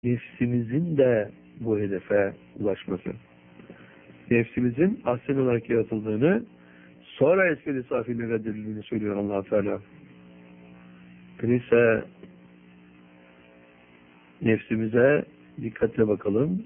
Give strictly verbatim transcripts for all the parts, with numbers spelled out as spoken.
nefsimizin de bu hedefe ulaşması. Nefsimizin aslen olarak yaratıldığını, sonra esfel-i safiliğine reddedildiğini söylüyor Allah-u Teala. Öyleyse nefsimize dikkatle bakalım.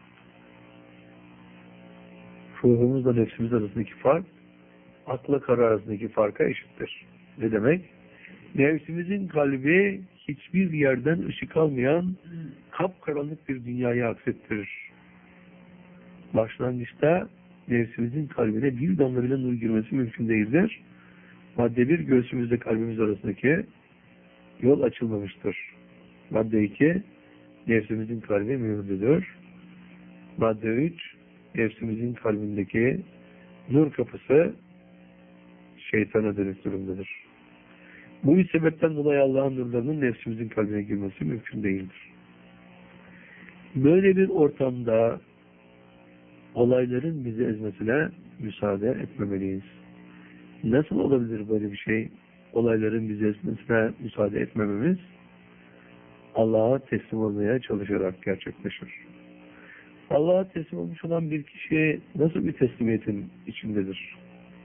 Ruhumuzla nefsimiz arasındaki fark, akla karar arasındaki farka eşittir. Ne demek? Nefsimizin kalbi hiçbir yerden ışık almayan kapkaranlık bir dünyayı aksettirir. Başlangıçta nefsimizin kalbine bir damla bile nur girmesi mümkün değildir. Madde bir, göğsümüzle kalbimiz arasındaki yol açılmamıştır. Madde iki, nefsimizin kalbi mühürlüdür. Madde üç, nefsimizin kalbindeki nur kapısı şeytana dönük durumdadır. Bu sebepten dolayı Allah'ın nurlarının nefsimizin kalbine girmesi mümkün değildir. Böyle bir ortamda olayların bizi ezmesine müsaade etmemeliyiz. Nasıl olabilir böyle bir şey? Olayların bizi ezmesine müsaade etmememiz Allah'a teslim olmaya çalışarak gerçekleşir. Allah'a teslim olmuş olan bir kişi nasıl bir teslimiyetin içindedir?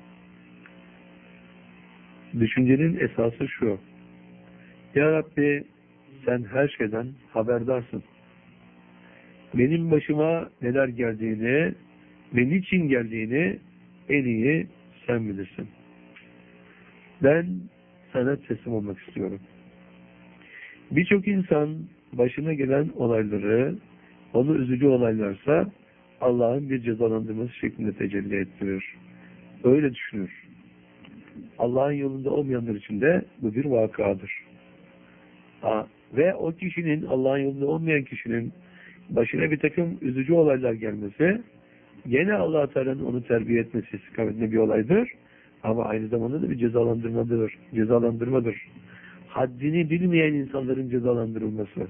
Düşüncenin esası şu: Ya Rabbi, sen her şeyden haberdarsın. Benim başıma neler geldiğini ve niçin geldiğini en iyi sen bilirsin. Ben sana teslim olmak istiyorum. Birçok insan başına gelen olayları, onu üzücü olaylarsa Allah'ın bir cezalandırması şeklinde tecelli ettirir. Öyle düşünür. Allah'ın yolunda olmayanlar için de bu bir vakadır. Ha, ve o kişinin, Allah'ın yolunda olmayan kişinin başına bir takım üzücü olaylar gelmesi, gene Allah-u Teala'nın onu terbiye etmesi istikametinde bir olaydır. Ama aynı zamanda da bir cezalandırmadır. Cezalandırmadır. Haddini bilmeyen insanların cezalandırılması.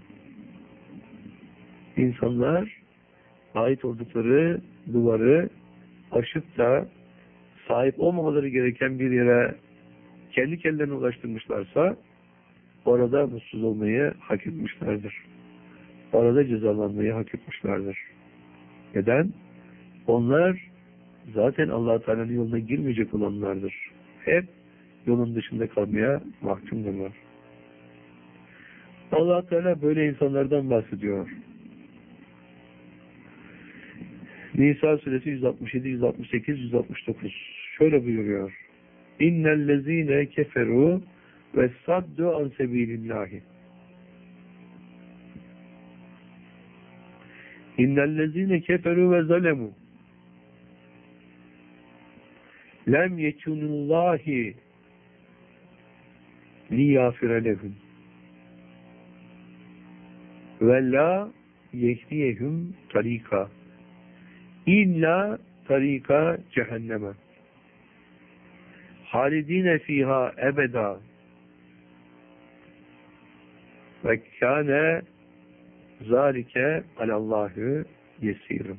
İnsanlar ait oldukları duvarı aşıp da sahip olmamaları gereken bir yere kendi kendilerine ulaştırmışlarsa orada mutsuz olmayı hak etmişlerdir. Orada cezalanmayı hak etmişlerdir. Neden? Onlar zaten Allah-u Teala'nın yoluna girmeyecek olanlardır. Hep yolun dışında kalmaya mahkumdurlar. Allah-u Teala böyle insanlardan bahsediyor. Nisa suresi yüz altmış yedi, yüz altmış sekiz, yüz altmış dokuz şöyle buyuruyor: İnnellezîne keferû ve saddu an sebîlillâhi. İnnellezîne keferû ve zalemû lem yekunillâhi liyâfire lehum ve la yehdiyehum tarîka İlla tarika cehenneme halidine fiha ebeda ve kâne zâlike alallâhü yesîrim.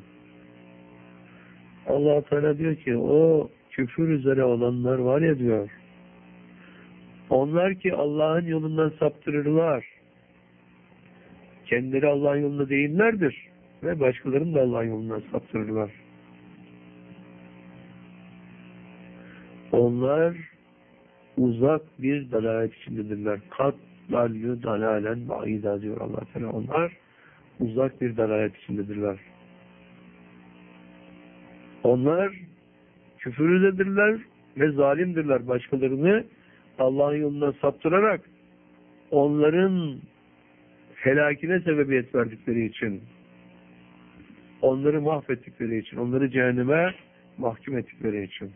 Allah Teala diyor ki o küfür üzere olanlar var ya diyor, onlar ki Allah'ın yolundan saptırırlar, kendileri Allah'ın yolunda değillerdir ve başkalarını da Allah'ın yolundan saptırırlar. Onlar uzak bir dalalet içindedirler. Kat dallü dalalen ba'ida diyor Allah Teala. Onlar uzak bir dalalet içindedirler. Onlar küfürdedirler ve zalimdirler. Başkalarını Allah'ın yolundan saptırarak onların helakine sebebiyet verdikleri için, onları mahvettikleri için, onları cehenneme mahkum ettikleri için.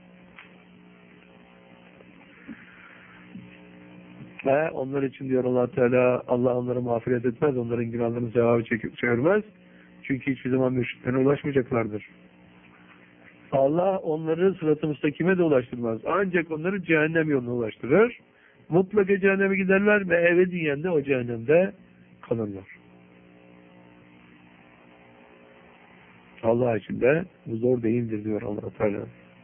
Ve onlar için diyor Allah Teala, Allah onları mağfiret etmez, onların günahlarını cevabı çekip çevirmez. Çünkü hiçbir zaman mürşitlerine ulaşmayacaklardır. Allah onları sırat-ı müstakime de ulaştırmaz. Ancak onları cehennem yoluna ulaştırır. Mutlaka cehenneme giderler ve ebediyen de o cehennemde kalırlar. Allah için de bu zor değildir diyor Allah Teala.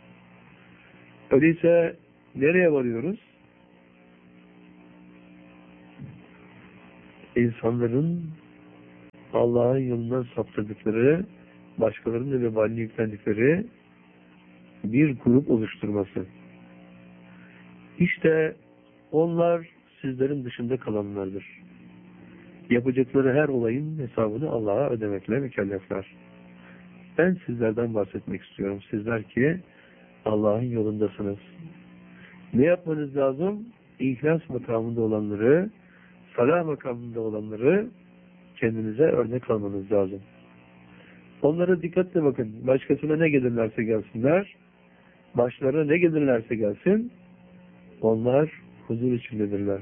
Öyleyse nereye varıyoruz? İnsanların Allah'ın yolundan saptırdıkları, başkalarının da vebalini yüklendikleri bir grup oluşturması. İşte onlar sizlerin dışında kalanlardır. Yapacakları her olayın hesabını Allah'a ödemekle mükellefler. Ben sizlerden bahsetmek istiyorum. Sizler ki Allah'ın yolundasınız. Ne yapmanız lazım? İhlas makamında olanları, salah makamında olanları kendinize örnek almanız lazım. Onlara dikkatle bakın. Başkasına ne gelirlerse gelsinler, başlarına ne gelirlerse gelsin, onlar huzur içindedirler.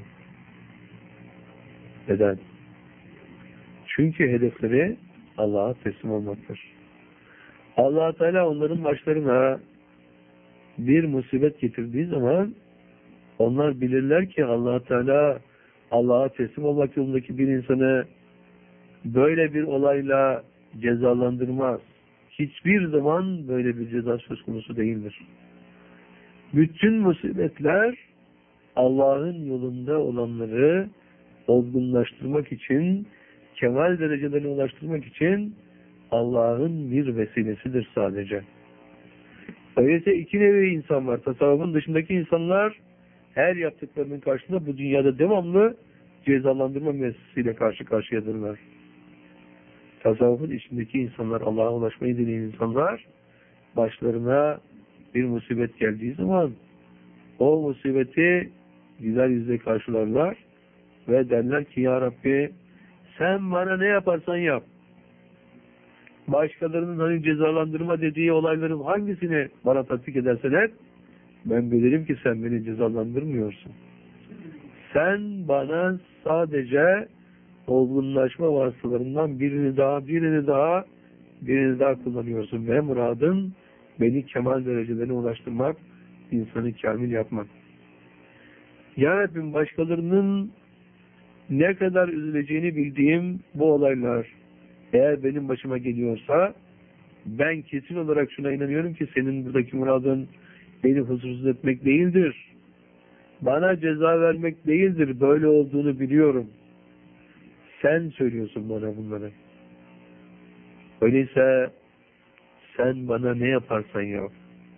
Neden? Çünkü hedefleri Allah'a teslim olmaktır. Allah Teala onların başlarına bir musibet getirdiği zaman onlar bilirler ki Allah Teala Allah'a teslim olmak yolundaki bir insanı böyle bir olayla cezalandırmaz. Hiçbir zaman böyle bir ceza söz konusu değildir. Bütün musibetler Allah'ın yolunda olanları olgunlaştırmak için, kemal derecelerine ulaştırmak için Allah'ın bir vesilesidir sadece. Öyleyse iki nevi insan var. Tasavvufun dışındaki insanlar her yaptıklarının karşısında bu dünyada devamlı cezalandırma meselesiyle karşı karşıyadırlar. Tasavvufun içindeki insanlar, Allah'a ulaşmayı dileyen insanlar, başlarına bir musibet geldiği zaman o musibeti güler yüzle karşılarlar ve derler ki ya Rabbi sen bana ne yaparsan yap. Başkalarının hani cezalandırma dediği olayların hangisini bana tatbik edersen et, ben bilirim ki sen beni cezalandırmıyorsun. Sen bana sadece olgunlaşma vasıtalarından birini daha, birini daha, birini daha kullanıyorsun. Ve muradın beni kemal derecelerine ulaştırmak, insanı kamil yapmak. Ya Rabbim başkalarının ne kadar üzüleceğini bildiğim bu olaylar eğer benim başıma geliyorsa ben kesin olarak şuna inanıyorum ki senin buradaki muradın beni huzursuz etmek değildir. Bana ceza vermek değildir. Böyle olduğunu biliyorum. Sen söylüyorsun bana bunları. Öyleyse sen bana ne yaparsan yap.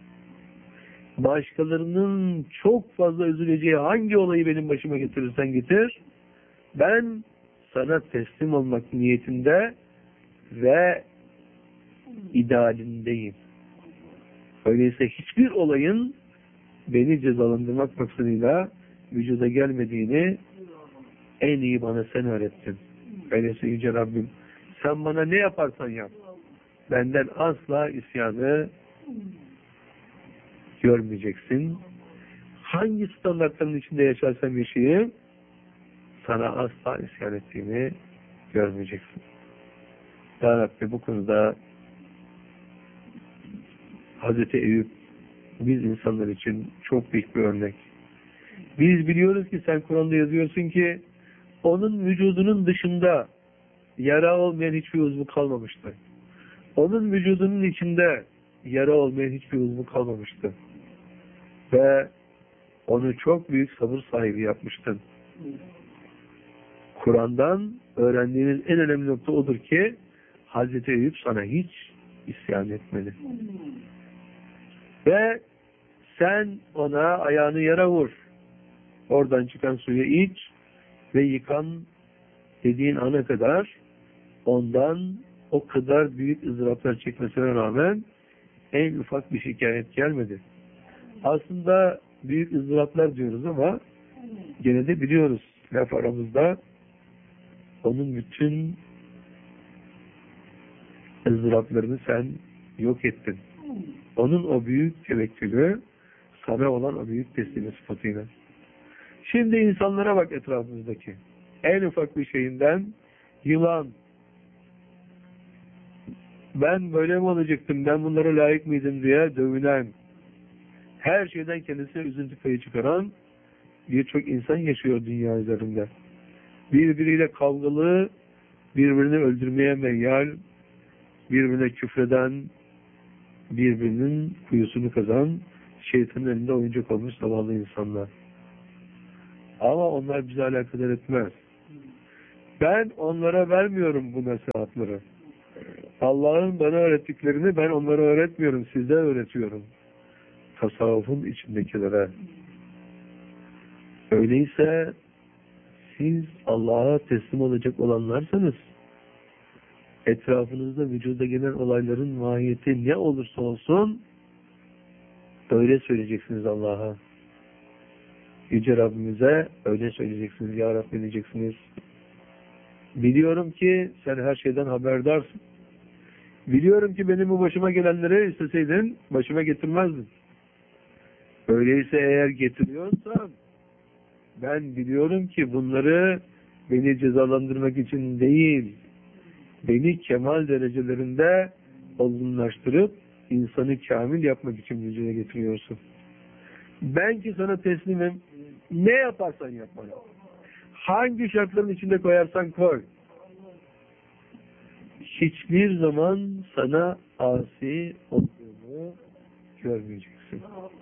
Başkalarının çok fazla üzüleceği hangi olayı benim başıma getirirsen getir. Ben sana teslim olmak niyetinde ve idealindeyim. Öyleyse hiçbir olayın beni cezalandırmak maksadıyla vücuda gelmediğini en iyi bana sen öğrettin. Öyleyse Yüce Rabbim sen bana ne yaparsan yap. Benden asla isyanı görmeyeceksin. Hangi standartların içinde yaşarsam yaşayayım sana asla isyan ettiğini görmeyeceksin. Ya Rabbi bu konuda Hazreti Eyüp biz insanlar için çok büyük bir örnek. Biz biliyoruz ki sen Kur'an'da yazıyorsun ki onun vücudunun dışında yara olmayan hiçbir uzvu kalmamıştı. Onun vücudunun içinde yara olmayan hiçbir uzvu kalmamıştı. Ve onu çok büyük sabır sahibi yapmıştın. Kur'an'dan öğrendiğiniz en önemli nokta odur ki Hazreti Eyüp sana hiç isyan etmedi. Ve sen ona ayağını yere vur. Oradan çıkan suyu iç ve yıkan dediğin ana kadar ondan o kadar büyük ızdıraplar çekmesine rağmen en ufak bir şikayet gelmedi. Aslında büyük ızdıraplar diyoruz ama gene de biliyoruz laf aramızda onun bütün ızdıraplarını sen yok ettin. Onun o büyük tevekkülü sana olan o büyük teslimiyet sıfatıyla. Şimdi insanlara bak etrafımızdaki. En ufak bir şeyinden yılan. Ben böyle mi olacaktım, ben bunlara layık mıydım diye dövülen, her şeyden kendisine üzüntü payı çıkaran birçok insan yaşıyor dünya üzerinde. Birbiriyle kavgalı, birbirini öldürmeye meyyal, birbirine küfreden, birbirinin kuyusunu kazan, şeytanın elinde oyuncak olmuş zavallı insanlar. Ama onlar bizi alakadar etmez. Ben onlara vermiyorum bu nasihatları. Allah'ın bana öğrettiklerini ben onlara öğretmiyorum, size öğretiyorum. Tasavvufun içindekilere. Öyleyse siz Allah'a teslim olacak olanlarsanız, etrafınızda vücuda gelen olayların mahiyeti ne olursa olsun öyle söyleyeceksiniz Allah'a. Yüce Rabbimize öyle söyleyeceksiniz. Ya Rabbi diyeceksiniz. Biliyorum ki sen her şeyden haberdarsın. Biliyorum ki benim bu başıma gelenleri isteseydin başıma getirmezdin. Öyleyse eğer getiriyorsan ben biliyorum ki bunları beni cezalandırmak için değil, beni kemal derecelerinde olgunlaştırıp insanı kamil yapmak için vücuda getiriyorsun. Ben ki sana teslimim. Ne yaparsan yap bana. Hangi şartların içinde koyarsan koy. Hiçbir zaman sana asi olduğunu görmeyeceksin.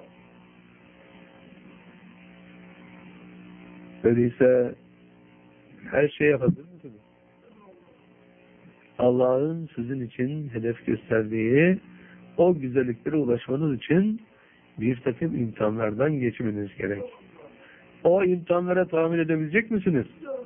Öyleyse her şeye hazır mısınız? Allah'ın sizin için hedef gösterdiği o güzelliklere ulaşmanız için bir takım imtihanlardan geçmeniz gerek. O imtihanlara tahammül edebilecek misiniz?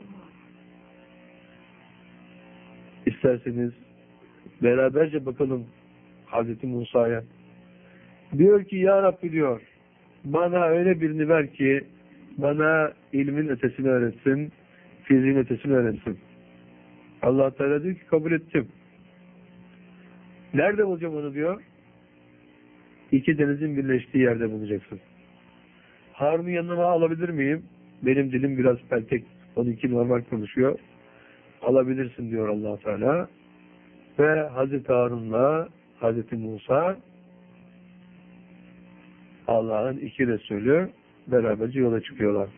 İsterseniz beraberce bakalım Hazreti Musa'ya. Diyor ki ya Rabbi diyor, bana öyle birini ver ki bana ilmin ötesini öğretsin, fiziğin ötesini öğretsin. Allah Teala diyor ki kabul ettim. Nerede bulacağım onu diyor? İki denizin birleştiği yerde bulacaksın. Harun'u yanıma alabilir miyim? Benim dilim biraz peltek. onunki normal konuşuyor. Alabilirsin diyor Allah Teala. Ve Hazreti Harun'la Hazreti Musa Allah'ın iki Resulü beraberce yola çıkıyorlar.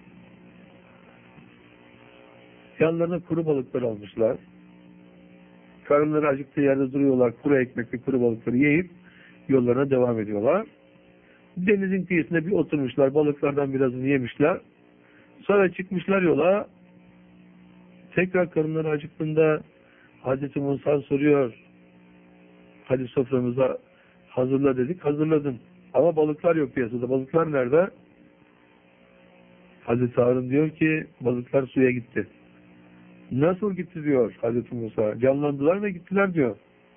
Yanlarına kuru balıklar almışlar. Karınları acıktığı yerde duruyorlar. Kuru ekmekli kuru balıkları yiyip yollarına devam ediyorlar. Denizin kıyısına bir oturmuşlar. Balıklardan birazını yemişler. Sonra çıkmışlar yola. Tekrar karınları acıktığında Hazreti Musa soruyor. Hadi soframıza hazırla dedik. Hazırladın. Ama balıklar yok piyasada. Balıklar nerede? Hazreti Harun diyor ki balıklar suya gitti. Nasıl gitti diyor Hazreti Musa. Canlandılar ve gittiler diyor.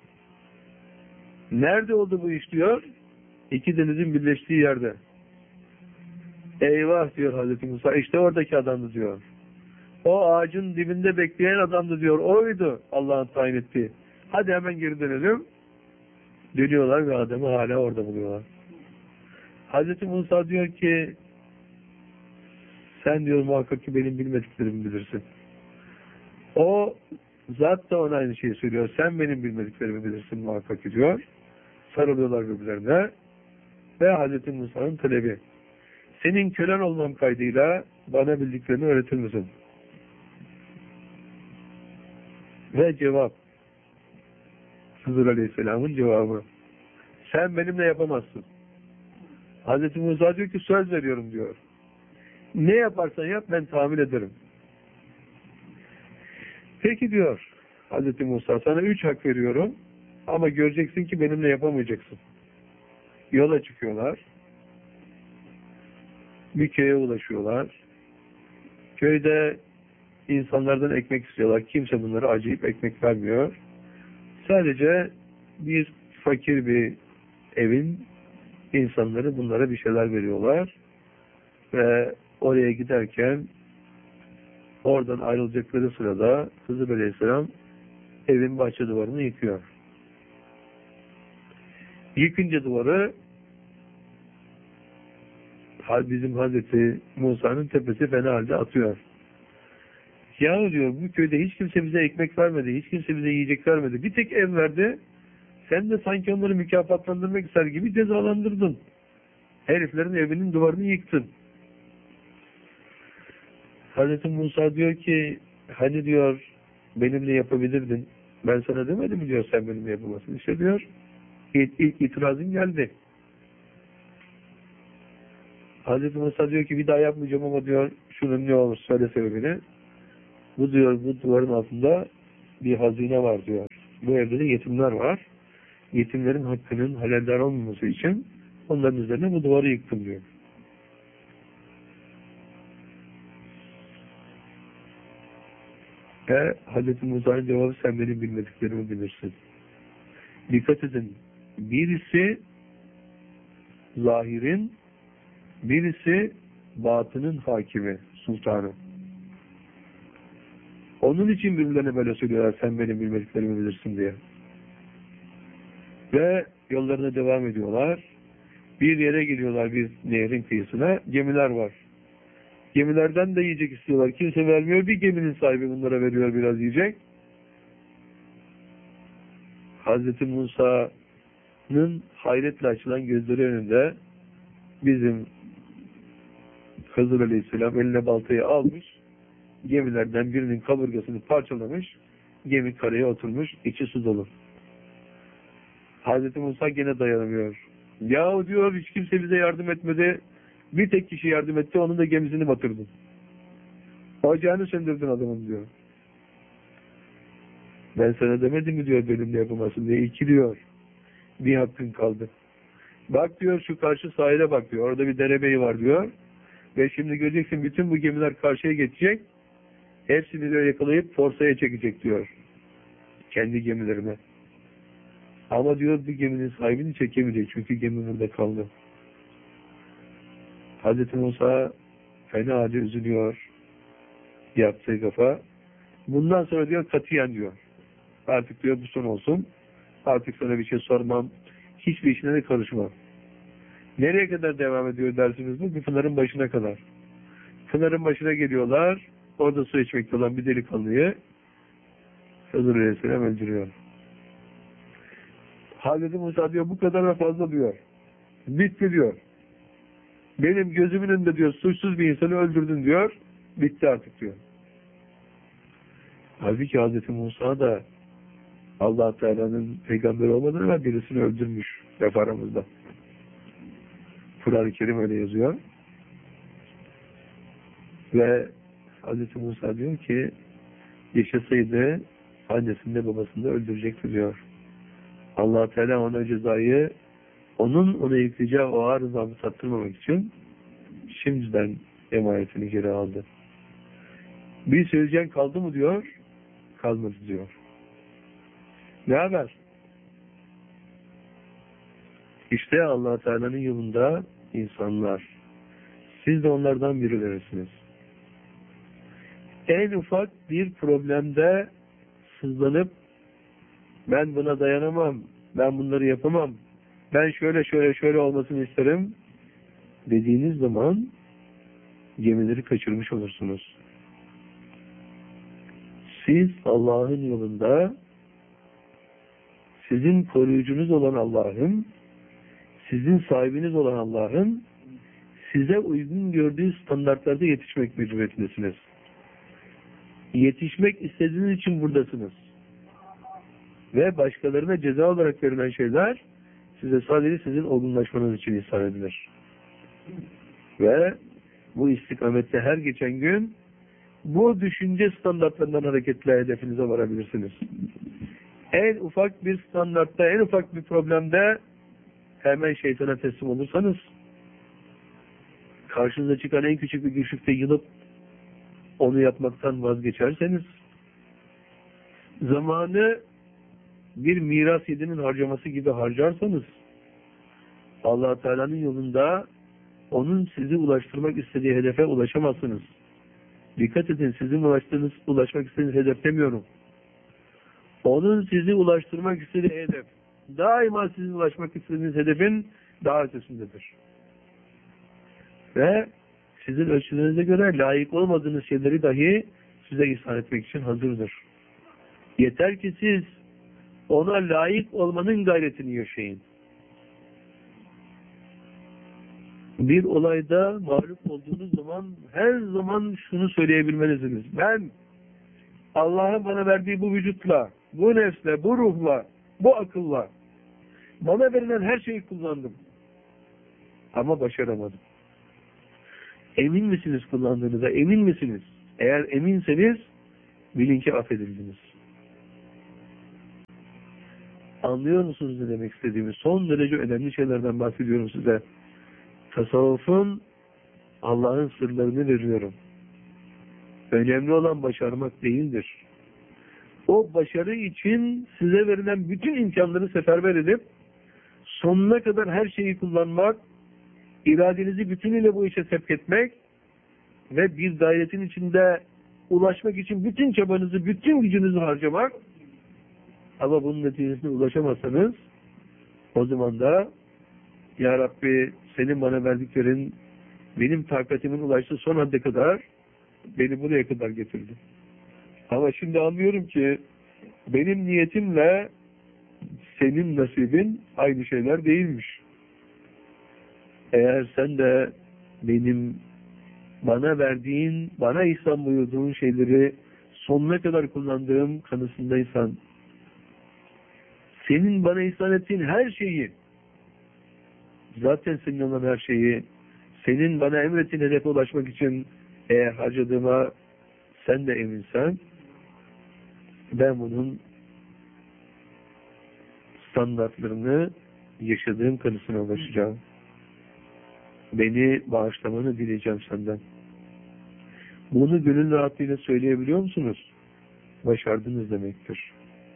Nerede oldu bu iş diyor? İki denizin birleştiği yerde. Eyvah diyor Hazreti Musa. İşte oradaki adamdı diyor. O ağacın dibinde bekleyen adamdı diyor. Oydu Allah'ın tayin ettiği. Hadi hemen geri dönelim. Dönüyorlar ve adamı hala orada buluyorlar. Hazreti Musa diyor ki sen diyor muhakkak ki benim bilmediklerimi bilirsin. O zat da ona aynı şeyi söylüyor. Sen benim bilmediklerimi bilirsin muhakkak ki diyor. Sarılıyorlar birbirlerine ve Hazreti Musa'nın talebi. Senin kölen olmam kaydıyla bana bildiklerini öğretir misin? Ve cevap Hızır Aleyhisselam'ın cevabı. Sen benimle yapamazsın. Hazreti Musa diyor ki söz veriyorum diyor. Ne yaparsan yap ben tahammül ederim. Peki diyor Hazreti Musa sana üç hak veriyorum ama göreceksin ki benimle yapamayacaksın. Yola çıkıyorlar. Bir köye ulaşıyorlar. Köyde insanlardan ekmek istiyorlar. Kimse bunlara acıyıp ekmek vermiyor. Sadece bir fakir bir evin insanları bunlara bir şeyler veriyorlar. Ve oraya giderken oradan ayrılacakları sırada Hızır Aleyhisselam evin bahçe duvarını yıkıyor. Yıkınca duvarı bizim Hazreti Musa'nın tepesi fena halde atıyor. Ya diyor bu köyde hiç kimse bize ekmek vermedi, hiç kimse bize yiyecek vermedi. Bir tek ev verdi. Sen de sanki onları mükafatlandırmak ister gibi cezalandırdın. Heriflerin evinin duvarını yıktın. Hazreti Musa diyor ki hani diyor benimle yapabilirdin. Ben sana demedim mi diyor sen benimle yapamazsın. İşte diyor ilk, ilk itirazın geldi. Hazreti Musa diyor ki bir daha yapmayacağım ama diyor şunun ne olur söyle sebebini. Bu diyor, bu duvarın altında bir hazine var diyor. Bu evde de yetimler var. Yetimlerin hakkının haleldar olmaması için onların üzerine bu duvarı yıktım diyor. Ve Hazreti Musa'nın cevabı, sen benim bilmediklerimi bilirsin. Dikkat edin. Birisi zahirin, birisi batının hakimi, sultanı. Onun için birbirlerine böyle söylüyorlar, sen benim bilmediklerimi bilirsin diye. Ve yollarına devam ediyorlar. Bir yere geliyorlar, bir nehrin kıyısına. Gemiler var. Gemilerden de yiyecek istiyorlar. Kimse vermiyor. Bir geminin sahibi bunlara veriyor biraz yiyecek. Hazreti Musa'nın hayretle açılan gözleri önünde bizim Hızır Aleyhisselam eline baltayı almış, gemilerden birinin kaburgasını parçalamış, gemi karaya oturmuş, içi su dolu. Hazreti Musa gene dayanamıyor. Yahu diyor, hiç kimse bize yardım etmedi, bir tek kişi yardım etti, onun da gemisini batırdın. Ocağını söndürdün adamın diyor. Ben sana demedim mi diyor, benimle yapamazsın diye. İki diyor, bir hakkın kaldı. Bak diyor, şu karşı sahile bak diyor, orada bir derebeyi var diyor. Ve şimdi göreceksin, bütün bu gemiler karşıya geçecek, hepsini diyor yakalayıp forsaya çekecek diyor. Kendi gemilerine. Ama diyor, bir geminin sahibini çekemeyecek, çünkü gemi burada kaldı. Hazreti Musa fena halde üzülüyor, yaptığı kafa. Bundan sonra diyor, katiyen diyor, artık diyor bu son olsun, artık sana bir şey sormam, hiçbir işine de karışmam. Nereye kadar devam ediyor dersiniz bu? Bir pınarın başına kadar. Pınarın başına geliyorlar, orada su içmekte olan bir delikanlıyı Hızır Aleyhisselam öldürüyor. Hazreti Musa diyor, bu kadar da fazla diyor. Bitti diyor. Benim gözümün önünde diyor, suçsuz bir insanı öldürdün diyor, bitti artık diyor. Halbuki Hazreti Musa da Allah Teala'nın peygamber olmadan evvel birisini öldürmüş laf aramızda. Kur'an-ı Kerim öyle yazıyor. Ve Hazreti Musa diyor ki, yaşasaydı annesini de babasını da öldürecekti diyor. Allah Teala ona cezayı, onun ona yükleyeceği o ağır azabı tattırmamak için şimdiden emanetini geri aldı. Bir söyleyeceğin kaldı mı diyor, kalmadı diyor. Ne haber? İşte Allah Teala'nın yolunda insanlar. Siz de onlardan birilerisiniz. En ufak bir problemde sızlanıp ben buna dayanamam, ben bunları yapamam, ben şöyle şöyle şöyle olmasını isterim dediğiniz zaman gemileri kaçırmış olursunuz. Siz Allah'ın yolunda, sizin koruyucunuz olan Allah'ın, sizin sahibiniz olan Allah'ın size uygun gördüğü standartlarda yetişmek mecburiyetindesiniz. Yetişmek istediğiniz için buradasınız. Ve başkalarına ceza olarak verilen şeyler size sadece sizin olgunlaşmanız için ihsan edilir. Ve bu istikamette her geçen gün bu düşünce standartlarından hareketle hedefinize varabilirsiniz. En ufak bir standartta, en ufak bir problemde hemen şeytana teslim olursanız, karşınıza çıkan en küçük bir güçlükte yılıp onu yapmaktan vazgeçerseniz, zamanı bir miras yedinin harcaması gibi harcarsanız, Allah Teala'nın yolunda onun sizi ulaştırmak istediği hedefe ulaşamazsınız. Dikkat edin, sizin ulaştığınız, ulaşmak istediğiniz hedef demiyorum. Onun sizi ulaştırmak istediği hedef, daima sizin ulaşmak istediğiniz hedefin daha ötesindedir. Ve sizin ölçülerinize göre layık olmadığınız şeyleri dahi size ihsan etmek için hazırdır. Yeter ki siz ona layık olmanın gayretini yaşayın. Bir olayda mağlup olduğunuz zaman her zaman şunu söyleyebilmelisiniz. Ben Allah'ın bana verdiği bu vücutla, bu nefsle, bu ruhla, bu akılla bana verilen her şeyi kullandım. Ama başaramadım. Emin misiniz kullandığınıza? Emin misiniz? Eğer eminseniz bilin ki affedildiniz. Anlıyor musunuz ne demek istediğimi? Son derece önemli şeylerden bahsediyorum size. Tasavvufun Allah'ın sırlarını veriyorum. Önemli olan başarmak değildir. O başarı için size verilen bütün imkanları seferber edip sonuna kadar her şeyi kullanmak, iradenizi bütünüyle bu işe sevk etmek ve bir gayretin içinde ulaşmak için bütün çabanızı, bütün gücünüzü harcamak. Ama bunun neticesine ulaşamazsanız o zaman da Ya Rabbi senin bana verdiklerin benim takatimin ulaştığı son hadde kadar beni buraya kadar getirdi. Ama şimdi anlıyorum ki benim niyetimle senin nasibin aynı şeyler değilmiş. Eğer sen de benim bana verdiğin, bana ihsan buyurduğun şeyleri sonuna kadar kullandığım kanısındaysan, senin bana ihsan ettiğin her şeyi, zaten senin olan her şeyi, senin bana emrettiğin hedefe ulaşmak için eğer harcadığıma sen de eminsen, ben bunun standartlarını yaşadığım kanısına ulaşacağım. Beni bağışlamanı dileyeceğim senden. Bunu gönül rahatlığıyla söyleyebiliyor musunuz? Başardınız demektir.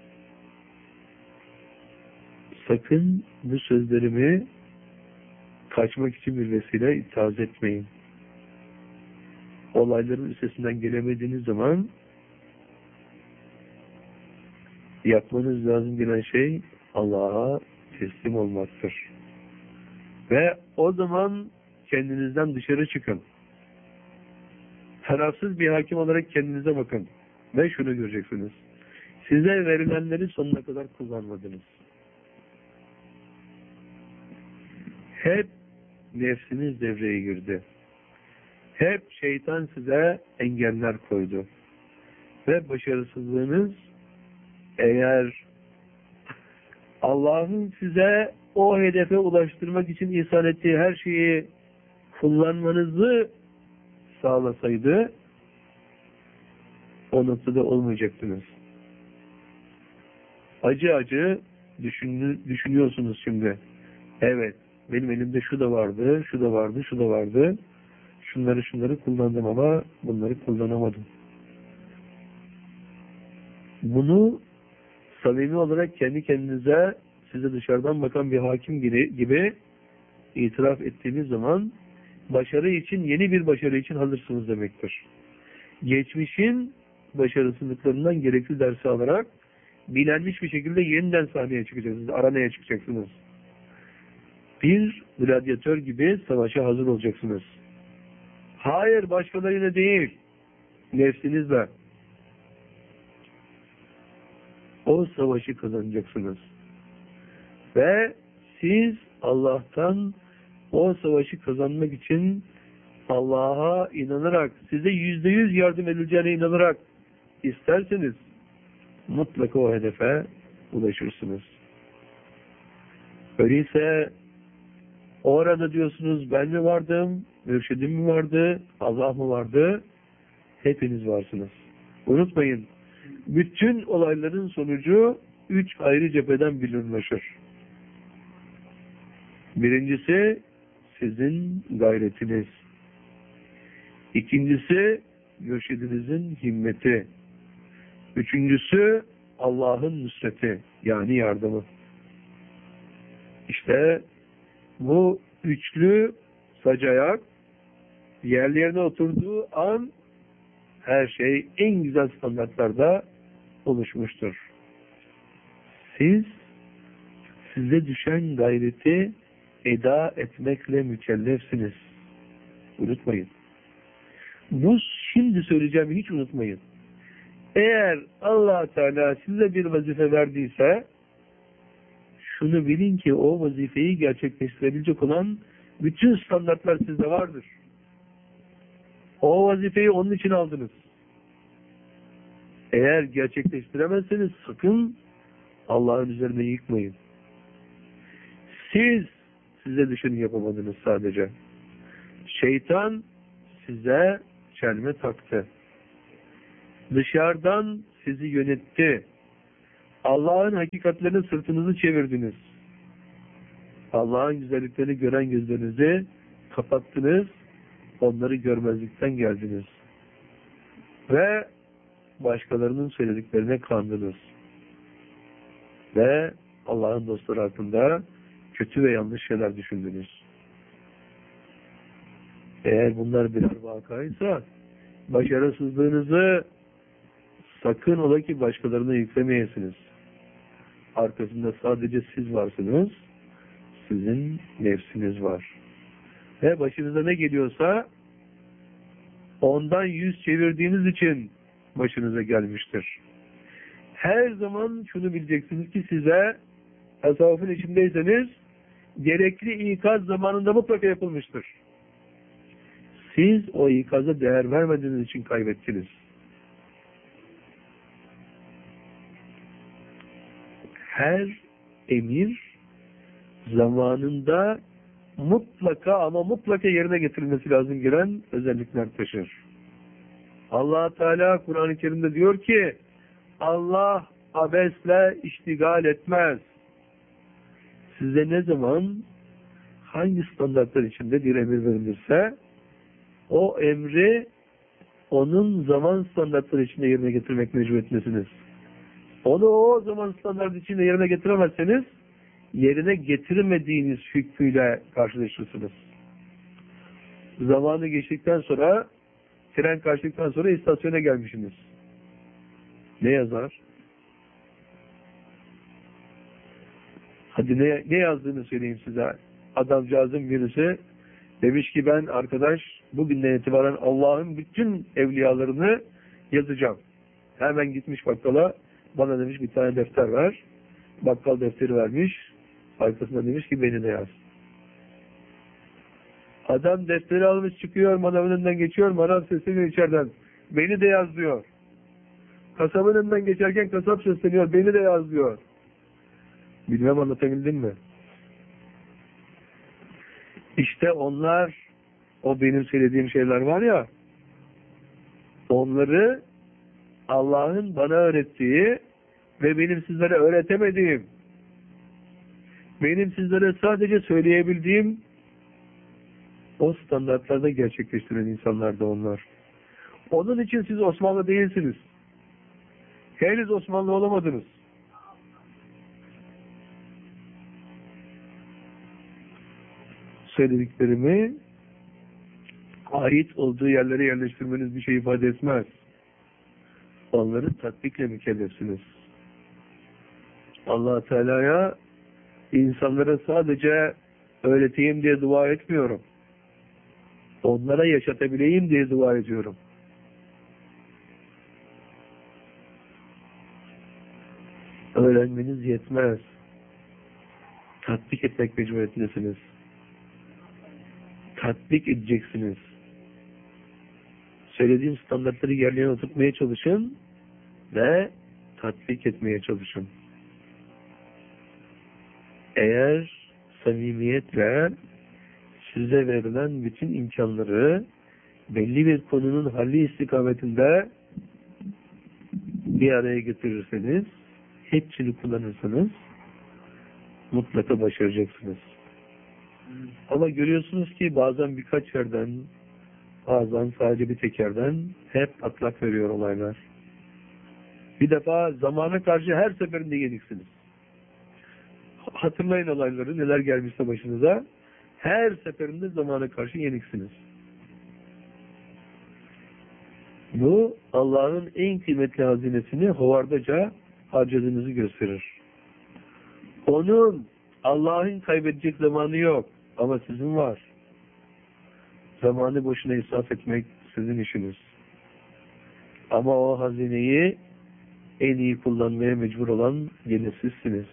Sakın bu sözlerimi kaçmak için bir vesile ithaz etmeyin. Olayların üstesinden gelemediğiniz zaman yapmanız lazım gelen şey Allah'a teslim olmaktır. Ve o zaman kendinizden dışarı çıkın. Tarafsız bir hakim olarak kendinize bakın. Ve şunu göreceksiniz. Size verilenleri sonuna kadar kullanmadınız. Hep nefsiniz devreye girdi. Hep şeytan size engeller koydu. Ve başarısızlığınız eğer Allah'ın size o hedefe ulaştırmak için ihsan ettiği her şeyi kullanmanızı sağlasaydı o noktada olmayacaktınız. Acı acı düşün, düşünüyorsunuz şimdi. Evet, benim elimde şu da vardı, şu da vardı, şu da vardı. Şunları şunları kullandım ama bunları kullanamadım. Bunu samimi olarak kendi kendinize, size dışarıdan bakan bir hakim gibi, gibi itiraf ettiğiniz zaman başarı için, yeni bir başarı için hazırsınız demektir. Geçmişin başarısızlıklarından gerekli dersi alarak bilenmiş bir şekilde yeniden sahneye çıkacaksınız, aranaya çıkacaksınız. Bir gladyatör gibi savaşa hazır olacaksınız. Hayır, başkalarıyla değil, nefsinizle. O savaşı kazanacaksınız. Ve siz Allah'tan o savaşı kazanmak için Allah'a inanarak, size yüzde yüz yardım edileceğine inanarak isterseniz mutlaka o hedefe ulaşırsınız. Öyleyse orada diyorsunuz ben mi vardım, mürşidim mi vardı, Allah mı vardı? Hepiniz varsınız. Unutmayın, bütün olayların sonucu üç ayrı cepheden bilinirleşir. Birincisi sizin gayretiniz. İkincisi mürşidinizin himmeti. Üçüncüsü Allah'ın nusreti, yani yardımı. İşte bu üçlü sacayak yerlerine oturduğu an her şey en güzel standartlarda oluşmuştur. Siz size düşen gayreti eda etmekle mükellefsiniz. Unutmayın. Bu şimdi söyleyeceğimi hiç unutmayın. Eğer Allah Teala size bir vazife verdiyse şunu bilin ki o vazifeyi gerçekleştirebilecek olan bütün standartlar sizde vardır. O vazifeyi onun için aldınız. Eğer gerçekleştiremezseniz sakın Allah'ın üzerine yıkmayın. Siz size düşeni yapamadınız sadece. Şeytan size çelme taktı. Dışarıdan sizi yönetti. Allah'ın hakikatlerine sırtınızı çevirdiniz. Allah'ın güzelliklerini gören gözlerinizi kapattınız. Onları görmezlikten geldiniz. Ve başkalarının söylediklerine kandınız. Ve Allah'ın dostları hakkında kötü ve yanlış şeyler düşündünüz. Eğer bunlar birer vakaysa başarısızlığınızı sakın ola ki başkalarına yüklemeyesiniz. Arkasında sadece siz varsınız. Sizin nefsiniz var. Ve başınıza ne geliyorsa ondan yüz çevirdiğiniz için başınıza gelmiştir. Her zaman şunu bileceksiniz ki size tasavvufun içindeyseniz gerekli ikaz zamanında mutlaka yapılmıştır. Siz o ikaza değer vermediğiniz için kaybettiniz. Her emir zamanında mutlaka ama mutlaka yerine getirilmesi lazım gelen özellikler taşır. Allah Teala Kur'an-ı Kerim'de diyor ki Allah abesle iştigal etmez. Size ne zaman hangi standartlar içinde bir emir verilirse o emri onun zaman standartları içinde yerine getirmek mecburiyetindesiniz. Onu o zaman standart içinde yerine getiremezseniz yerine getiremediğiniz hükmüyle karşılaşırsınız. Zamanı geçtikten sonra tren kaçtıktan sonra istasyona gelmişsiniz. Ne yazar? Hadi ne, ne yazdığını söyleyeyim size. Adamcağızın birisi demiş ki ben arkadaş bugünden itibaren Allah'ın bütün evliyalarını yazacağım. Hemen gitmiş bakkala bana demiş bir tane defter ver. Bakkal defteri vermiş. Arkasında demiş ki beni de yaz. Adam defteri almış çıkıyor, manav önünden geçiyor, manav sesleniyor içeriden. Beni de yaz diyor. Kasabın önünden geçerken kasap sesleniyor, beni de yaz diyor. Bilmem anlatabildim mi? İşte onlar, o benim söylediğim şeyler var ya, onları Allah'ın bana öğrettiği ve benim sizlere öğretemediğim, benim sizlere sadece söyleyebildiğim o standartlarda gerçekleştiren insanlar da onlar. Onun için siz Osmanlı değilsiniz. Henüz Osmanlı olamadınız. Söylediklerimi ait olduğu yerlere yerleştirmeniz bir şey ifade etmez. Onları tatbikle mükellefsiniz. Allah Teala'ya insanlara sadece öğreteyim diye dua etmiyorum. Onlara yaşatabileyim diye dua ediyorum. Öğrenmeniz yetmez. Tatbik etmek mecburiyetindesiniz. Tatbik edeceksiniz. Söylediğim standartları yerlerine oturtmaya çalışın ve tatbik etmeye çalışın. Eğer samimiyetle size verilen bütün imkanları belli bir konunun halli istikametinde bir araya getirirseniz, hepsini kullanırsanız mutlaka başaracaksınız. Ama görüyorsunuz ki bazen birkaç yerden, bazen sadece bir tek yerden hep patlak veriyor olaylar. Bir defa zamana karşı her seferinde yeniksiniz. Hatırlayın olayları, neler gelmişse başınıza. Her seferinde zamana karşı yeniksiniz. Bu Allah'ın en kıymetli hazinesini hovardaca harcadığınızı gösterir. Onun, Allah'ın kaybedecek zamanı yok. Ama sizin var. Zamanı boşuna israf etmek sizin işiniz. Ama o hazineyi en iyi kullanmaya mecbur olan yine sizsiniz.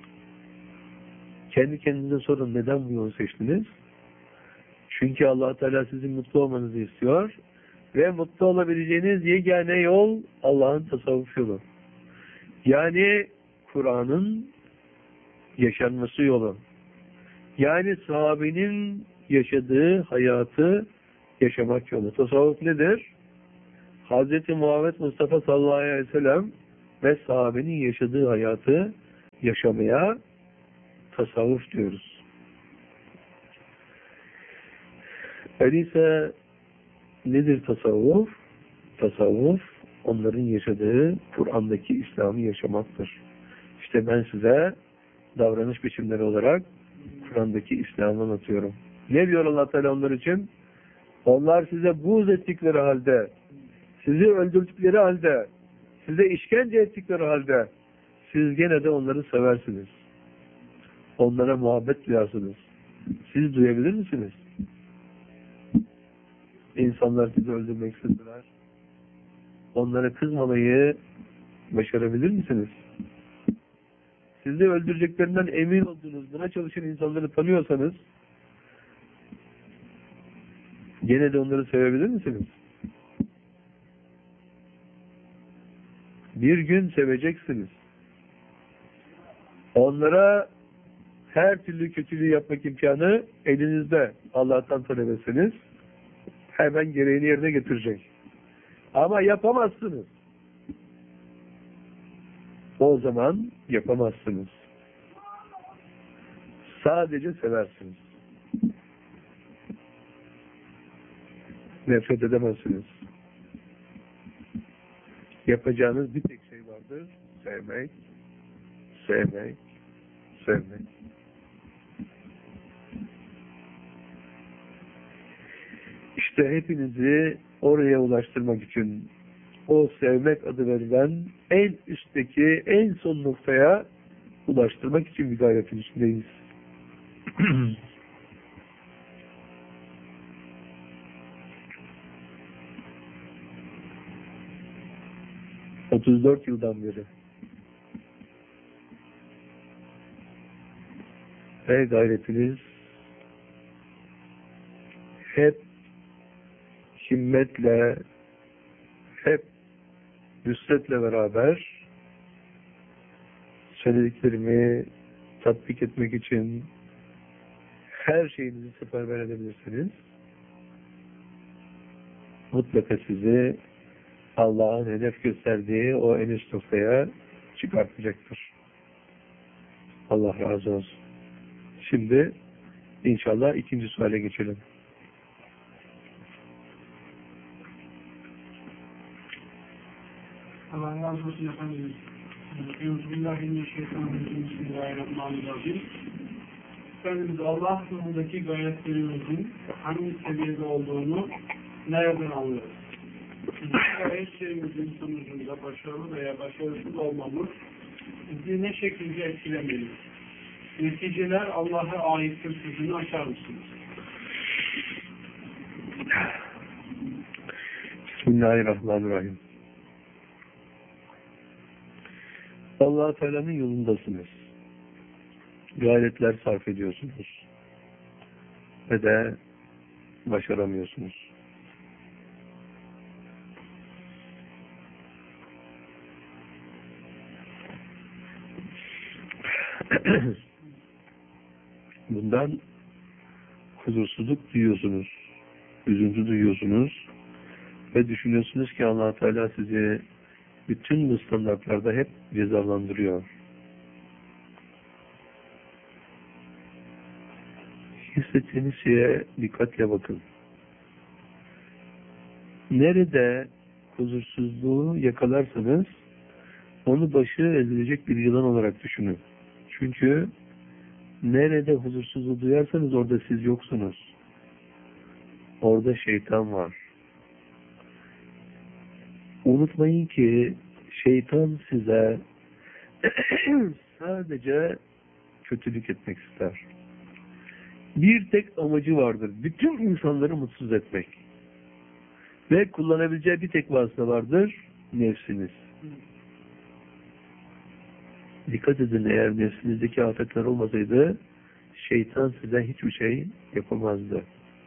Kendi kendinize sorun, neden bu yolu seçtiniz? Çünkü Allah Teala sizin mutlu olmanızı istiyor ve mutlu olabileceğiniz yegane yol Allah'ın tasavvuf yolu. Yani Kur'an'ın yaşanması yolu. Yani sahabenin yaşadığı hayatı yaşamak yolu. Tasavvuf nedir? Hazreti Muhammed Mustafa sallallahu aleyhi ve sellem ve sahabenin yaşadığı hayatı yaşamaya tasavvuf diyoruz. Öyleyse nedir tasavvuf? Tasavvuf, onların yaşadığı Kur'an'daki İslam'ı yaşamaktır. İşte ben size davranış biçimleri olarak Kur'an'daki İslam'ı anlatıyorum. Ne diyor Allah Teala onlar için? Onlar size buğz ettikleri halde, sizi öldürdükleri halde, size işkence ettikleri halde, siz gene de onları seversiniz. Onlara muhabbet duyarsınız. Siz duyabilir misiniz? İnsanlar sizi öldürmek istediler. Onlara kızmamayı başarabilir misiniz? Sizi öldüreceklerinden emin olduğunuz, buna çalışan insanları tanıyorsanız, gene de onları sevebilir misiniz? Bir gün seveceksiniz. Onlara her türlü kötülüğü yapmak imkanı elinizde. Allah'tan talep etseniz hemen gereğini yerine getirecek. Ama yapamazsınız. O zaman yapamazsınız. Sadece seversiniz. Nefret edemezsiniz. Yapacağınız bir tek şey vardır. Sevmek, sevmek, sevmek. İşte hepinizi oraya ulaştırmak için o sevmek adı verilen en üstteki, en son noktaya ulaştırmak için bir gayretin içindeyiz. otuz dört yıldan beri ve gayretiniz hep himmetle, hep nüsretle beraber söylediklerimi tatbik etmek için her şeyinizi seferber edebilirsiniz. Mutlaka sizi Allah'ın hedef gösterdiği o en üst noktaya çıkartacaktır. Allah razı olsun. Şimdi inşallah ikinci suale geçelim. Allah razı olsun efendim. Euzubillahimineşşeytanirracim. Bismillahirrahmanirrahim. Efendimiz Allah yolundaki gayretlerimizin hangi seviyede olduğunu nereden anlıyoruz? Gayretlerimizin sonucunda başarılı veya başarısız olmamız bizi ne şekilde etkilemeli? Neticeler Allah'a aittir sözünü açar mısınız? Bismillahirrahmanirrahim. Allah-u Teala'nın yolundasınız. Gayretler sarf ediyorsunuz. Ve de başaramıyorsunuz. Bundan huzursuzluk duyuyorsunuz. Üzüntü duyuyorsunuz. Ve düşünüyorsunuz ki Allah Teala sizi bütün bu standartlarda hep cezalandırıyor. Hissettiğiniz şeye dikkatle bakın. Nerede huzursuzluğu yakalarsanız onu başı ezilecek bir yılan olarak düşünün. Çünkü nerede huzursuzluğu duyarsanız orada siz yoksunuz. Orada şeytan var. Unutmayın ki şeytan size sadece kötülük etmek ister. Bir tek amacı vardır. Bütün insanları mutsuz etmek. Ve kullanabileceği bir tek vasıta vardır. Nefsiniz. Dikkat edin, eğer nefsinizdeki afetler olmasaydı şeytan size hiçbir şey yapamazdı.